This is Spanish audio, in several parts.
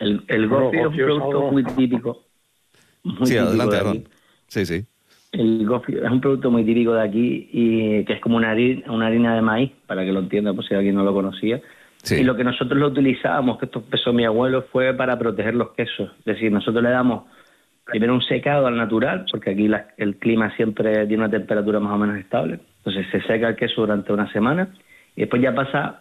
El gofio es un producto muy típico. Sí, adelante, Aarón. Sí. El gofio es un producto muy típico de aquí y que es como una harina de maíz, para que lo entienda, por si alguien no lo conocía. Sí. Y lo que nosotros lo utilizábamos, que esto empezó mi abuelo, fue para proteger los quesos. Es decir, nosotros le damos primero un secado al natural, porque aquí el clima siempre tiene una temperatura más o menos estable. Entonces se seca el queso durante una semana y después ya pasa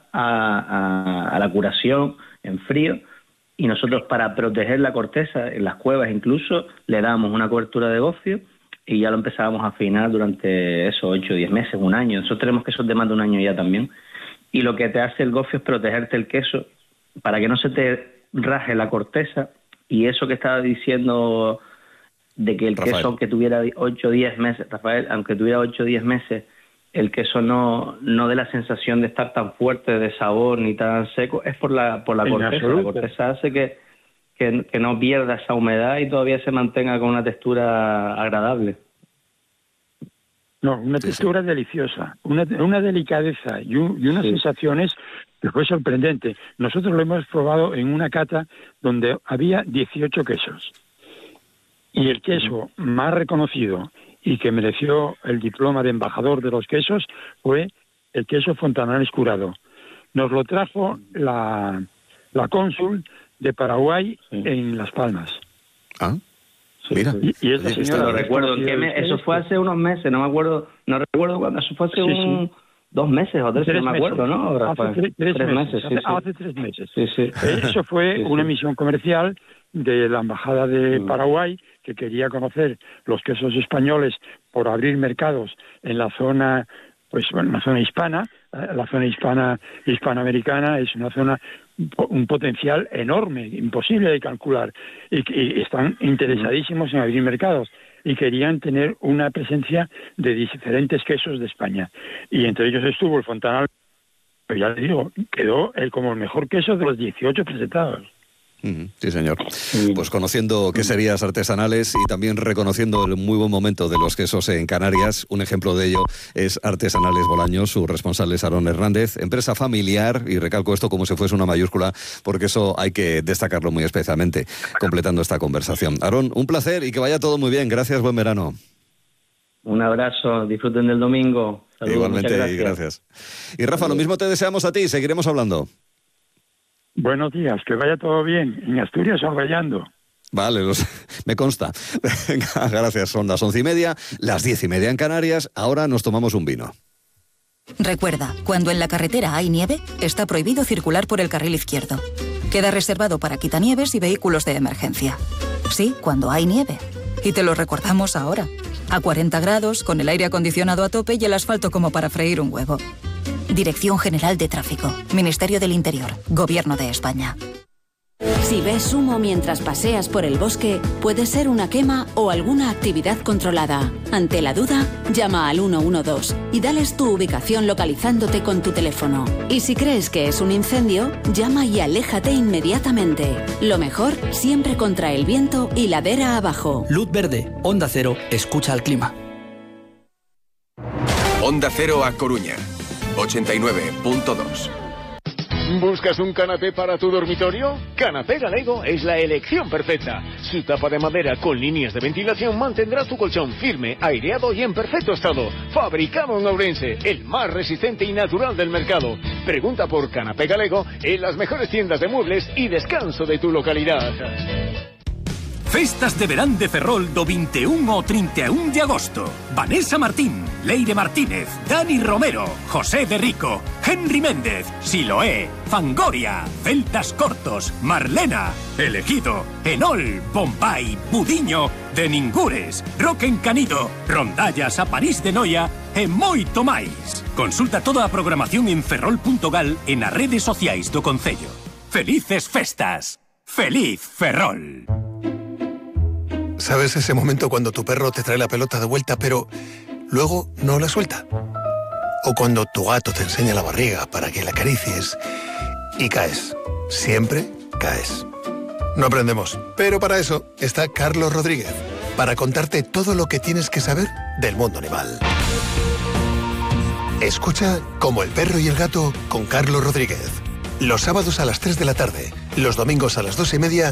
a la curación en frío. Y nosotros, para proteger la corteza, en las cuevas incluso, le damos una cobertura de gofio y ya lo empezábamos a afinar durante 8 o 10 meses, un año. Nosotros tenemos quesos de más de un año ya también. Y lo que te hace el gofio es protegerte el queso para que no se te raje la corteza. Y eso que estaba diciendo de que el Rafael, queso, aunque tuviera 8 o 10 meses, Rafael, aunque tuviera 8 o 10 meses, el queso no dé la sensación de estar tan fuerte de sabor ni tan seco, es por la corteza. Absoluto. La corteza hace que no pierda esa humedad y todavía se mantenga con una textura agradable. No, una textura deliciosa, una delicadeza y unas sensaciones que fue sorprendente. Nosotros lo hemos probado en una cata donde había 18 quesos. Y el queso más reconocido y que mereció el diploma de embajador de los quesos fue el queso Fontanales curado. Nos lo trajo la cónsul de Paraguay en Las Palmas. Ah, mira. Y esa señora, lo recuerdo, eso fue hace unos meses, no recuerdo cuándo, eso fue hace 2 meses o 3, no me acuerdo, ¿no? Hace 3 meses. Hace 3 meses. Sí. Eso fue una misión comercial de la Embajada de Paraguay, que quería conocer los quesos españoles por abrir mercados en la zona, la zona hispana. La zona hispanoamericana es una zona, un potencial enorme, imposible de calcular, y están interesadísimos en abrir mercados y querían tener una presencia de diferentes quesos de España. Y entre ellos estuvo el Fontanal, pero ya le digo, quedó como el mejor queso de los 18 presentados. Sí, señor. Pues conociendo queserías artesanales y también reconociendo el muy buen momento de los quesos en Canarias, un ejemplo de ello es Artesanales Bolaños, su responsable es Aarón Hernández, empresa familiar, y recalco esto como si fuese una mayúscula, porque eso hay que destacarlo muy especialmente, completando esta conversación. Aarón, un placer y que vaya todo muy bien. Gracias, buen verano. Un abrazo, disfruten del domingo. Saludos, igualmente, gracias. Y Rafa, lo mismo te deseamos a ti, seguiremos hablando. Buenos días, que vaya todo bien. En Asturias orgallando. Vale, me consta. Venga, gracias. Son las 11:30, las 10:30 en Canarias. Ahora nos tomamos un vino. Recuerda, cuando en la carretera hay nieve, está prohibido circular por el carril izquierdo. Queda reservado para quitanieves y vehículos de emergencia. Sí, cuando hay nieve. Y te lo recordamos ahora. A 40 grados, con el aire acondicionado a tope y el asfalto como para freír un huevo. Dirección General de Tráfico, Ministerio del Interior, Gobierno de España. Si ves humo mientras paseas por el bosque, puede ser una quema o alguna actividad controlada. Ante la duda, llama al 112 y dales tu ubicación localizándote con tu teléfono. Y si crees que es un incendio, llama y aléjate inmediatamente. Lo mejor, siempre contra el viento y ladera abajo. Luz verde, Onda Cero, escucha al clima. Onda Cero a Coruña, 89.2. ¿Buscas un canapé para tu dormitorio? Canapé Galego es la elección perfecta. Su tapa de madera con líneas de ventilación mantendrá tu colchón firme, aireado y en perfecto estado. Fabricado en Ourense, el más resistente y natural del mercado. Pregunta por Canapé Galego en las mejores tiendas de muebles y descanso de tu localidad. Festas de verán de Ferrol do 21 ao 31 de agosto. Vanessa Martín, Leire Martínez, Dani Romero, José de Rico, Henry Méndez, Siloé, Fangoria, Celtas Cortos, Marlena, Elegido, Enol, Bombay, Budiño, De Ningures, Rock Encanido, Rondallas a París de Noia e moito máis. Consulta toda a programación en ferrol.gal e nas redes sociais do Concello. Felices festas. Feliz Ferrol. ¿Sabes ese momento cuando tu perro te trae la pelota de vuelta, pero luego no la suelta? O cuando tu gato te enseña la barriga para que la acaricies y caes. Siempre caes. No aprendemos, pero para eso está Carlos Rodríguez, para contarte todo lo que tienes que saber del mundo animal. Escucha Como el perro y el gato con Carlos Rodríguez. Los sábados a las 3 de la tarde, los domingos a las 2:30